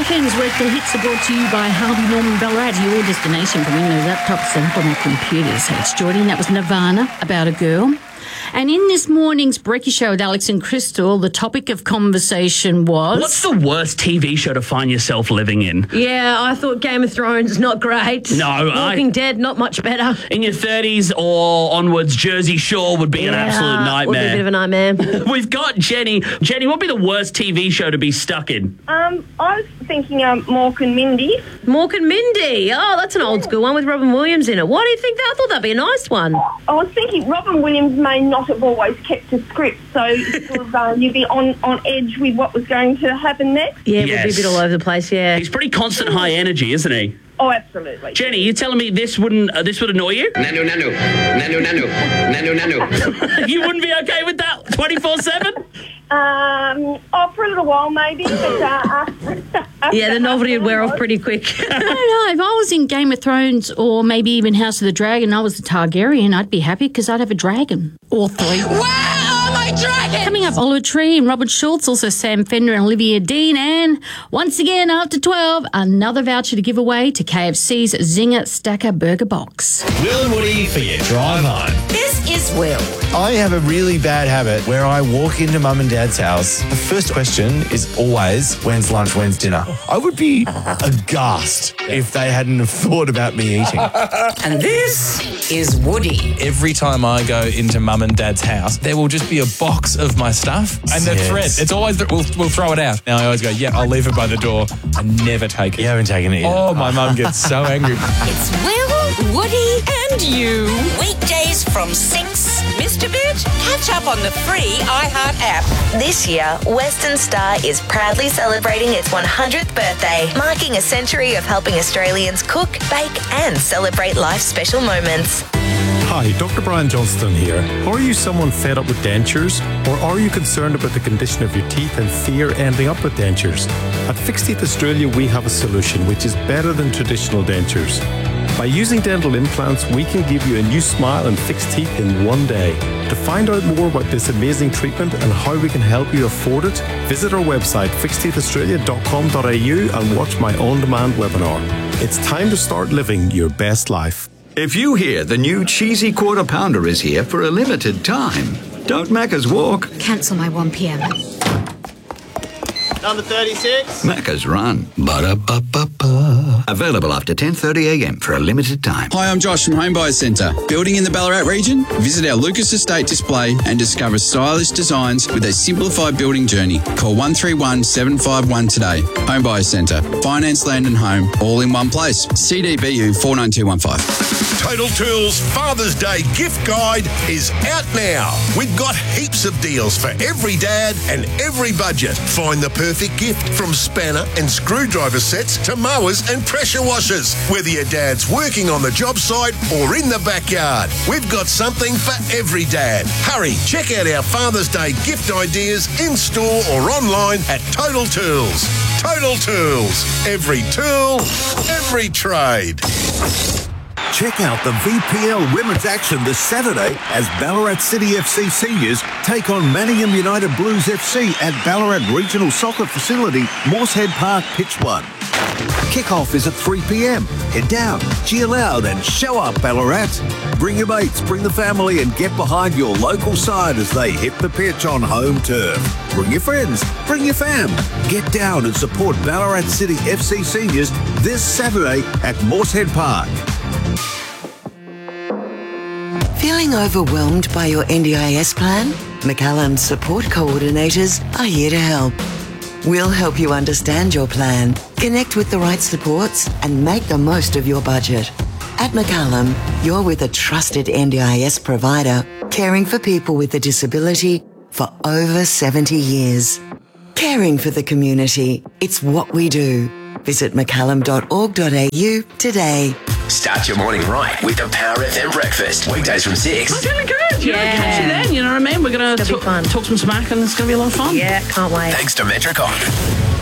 Weekends Weekday Hits are brought to you by Harvey Norman Ballarat, your destination for Windows laptops and for computers. Hey, it's Jordan. That was Nirvana, About a Girl. And in this morning's Brekkie Show with Alex and Crystal, the topic of conversation was... What's the worst TV show to find yourself living in? Yeah, I thought Game of Thrones, not great. No, Walking Dead, not much better. In your 30s or onwards, Jersey Shore would be an absolute nightmare. Would be a bit of a nightmare. We've got Jenny. Jenny, what would be the worst TV show to be stuck in? I was thinking Mork and Mindy. Mork and Mindy. Oh, that's an old school one with Robin Williams in it. Why do you think that? I thought that'd be a nice one. I was thinking Robin Williams may not have always kept a script, so you'd be on edge with what was going to happen next. Yeah, it would be a bit all over the place, yeah. He's pretty constant high energy, isn't he? Oh, absolutely. Jenny, you telling me this would annoy you? Nanu. You wouldn't be okay with that 24/7? For a little while maybe, but yeah, the novelty would wear off pretty quick. I don't know. If I was in Game of Thrones or maybe even House of the Dragon, I was a Targaryen, I'd be happy because I'd have a dragon. Or three. Wow, my dragon! Coming up, Oliver Tree and Robert Schultz, also Sam Fender and Olivia Dean. And once again, after 12, another voucher to give away to KFC's Zinger Stacker Burger Box. Will and Woody for your drive home. This is Will. I have a really bad habit where I walk into Mum and Dad's house. The first question is always, when's lunch, when's dinner? I would be aghast if they hadn't have thought about me eating. And this is Woody. Every time I go into Mum and Dad's house, there will just be a box of my stuff and the thread. It's always, we'll throw it out. Now I always go, yeah, I'll leave it by the door. I never take it. You haven't taken it yet. Oh, my mum gets so angry. It's Will, Woody, and you. Weekdays from 6. Missed a bit? Catch up on the free iHeart app. This year, Western Star is proudly celebrating its 100th birthday, marking a century of helping Australians cook, bake, and celebrate life's special moments. Hi, Dr. Brian Johnston here. Are you someone fed up with dentures? Or are you concerned about the condition of your teeth and fear ending up with dentures? At Fixed Teeth Australia, we have a solution which is better than traditional dentures. By using dental implants, we can give you a new smile and fixed teeth in one day. To find out more about this amazing treatment and how we can help you afford it, visit our website fixedteethaustralia.com.au and watch my on-demand webinar. It's time to start living your best life. If you hear the new cheesy quarter pounder is here for a limited time, don't Macca's walk. Cancel my 1 p.m. Number 36. Macca's run. Ba-da-ba-ba-ba. Available after 10:30 a.m. for a limited time. Hi, I'm Josh from Home Buyers Centre. Building in the Ballarat region? Visit our Lucas Estate display and discover stylish designs with a simplified building journey. Call 131 751 today. Home Buyers Centre. Finance, land and home, all in one place. CDBU 49215. Total Tools Father's Day gift guide is out now. We've got heaps of deals for every dad and every budget. Find the perfect gift from spanner and screwdriver sets to mowers and pressure washers. Whether your dad's working on the job site or in the backyard, we've got something for every dad. Hurry, check out our Father's Day gift ideas in store or online at Total Tools. Total Tools. Every tool, every trade. Check out the VPL Women's Action this Saturday as Ballarat City FC seniors take on Manningham United Blues FC at Ballarat Regional Soccer Facility, Moosehead Park, Pitch 1. Kick-off is at 3 p.m. Head down, cheer loud and show up, Ballarat. Bring your mates, bring the family and get behind your local side as they hit the pitch on home turf. Bring your friends, bring your fam. Get down and support Ballarat City FC seniors this Saturday at Moosehead Park. Feeling overwhelmed by your NDIS plan? McCallum's support coordinators are here to help. We'll help you understand your plan, connect with the right supports, and make the most of your budget. At McCallum, you're with a trusted NDIS provider, caring for people with a disability for over 70 years. Caring for the community, it's what we do. Visit mccallum.org.au today. Start your morning right with the Power FM breakfast. Weekdays from 6. I'm feeling good. You know, catch you then. You know what I mean? We're going to talk some smack and it's going to be a lot of fun. Yeah, can't wait. Thanks to Metricon.